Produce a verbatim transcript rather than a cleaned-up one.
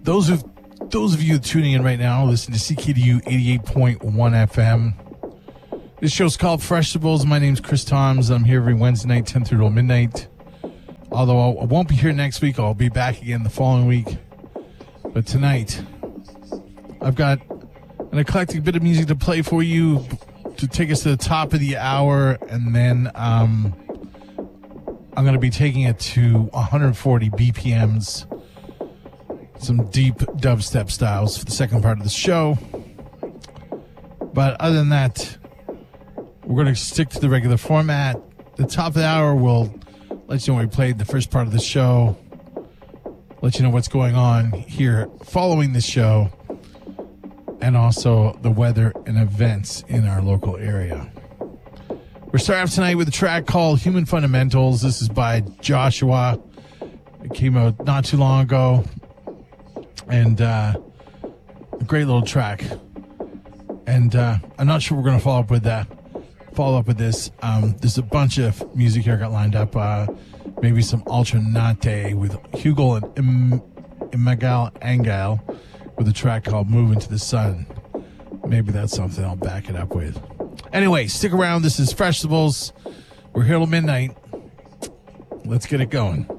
Those of those of you tuning in right now, listen to C K D U eighty-eight point one F M. This show's called Freshables. My name's Chris Toms. I'm here every Wednesday night, ten through to midnight. Although I won't be here next week, I'll be back again the following week. But tonight, I've got an eclectic bit of music to play for you to take us to the top of the hour, and then um, I'm going to be taking it to one hundred forty B P Ms. Some deep dubstep styles for the second part of the show. But other than that, we're going to stick to the regular format. The top of the hour will let you know what we played in the first part of the show, let you know what's going on here following the show, and also the weather and events in our local area. We're starting off tonight with a track called Human Fundamentals. This is by Joshua. It came out not too long ago. And uh, a great little track. And uh, I'm not sure we're going to follow up with that. Follow up with this. Um, there's a bunch of music here I got lined up. Uh, maybe some Alternate with Hugo and Im- Imagal Angel with a track called Move Into the Sun. Maybe that's something I'll back it up with. Anyway, stick around. This is Freshables. We're here till midnight. Let's get it going.